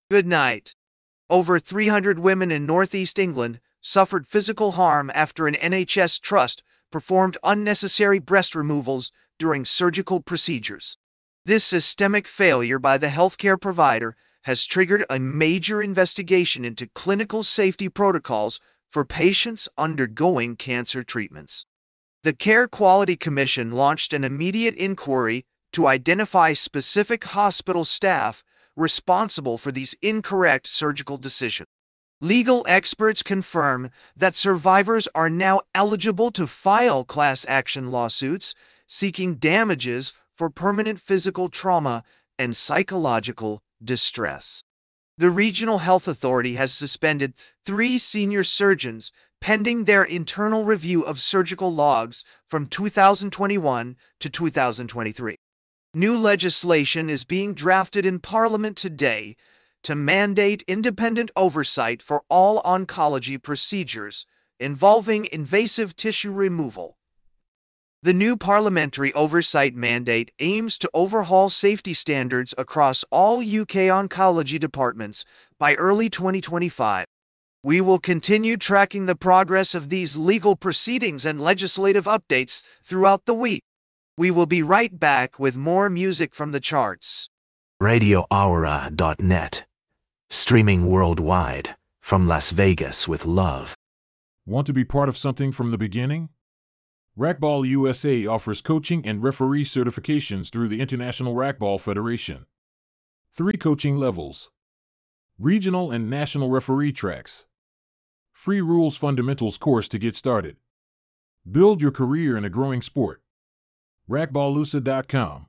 Good night. Over 300 women in Northeast England suffered physical harm after an NHS trust performed unnecessary breast removals during surgical procedures. This systemic failure by the healthcare provider has triggered a major investigation into clinical safety protocols for patients undergoing cancer treatments. The Care Quality Commission launched an immediate inquiry to identify specific hospital staff responsible for these incorrect surgical decisions. Legal experts confirm that survivors are now eligible to file class action lawsuits seeking damages for permanent physical trauma and psychological distress. The Regional Health Authority has suspended 3 senior surgeons pending their internal review of surgical logs from 2021 to 2023. New legislation is being drafted in Parliament today to mandate independent oversight for all oncology procedures involving invasive tissue removal. The new parliamentary oversight mandate aims to overhaul safety standards across all UK oncology departments by early 2025. We will continue tracking the progress of these legal proceedings and legislative updates throughout the week. We will be right back with more music from the charts. RadioAura.net. Streaming worldwide from Las Vegas with love. Want to be part of something from the beginning? Racquetball USA offers coaching and referee certifications through the International Racquetball Federation. 3 coaching levels. Regional and national referee tracks. Free rules fundamentals course to get started. Build your career in a growing sport. Racquetballusa.com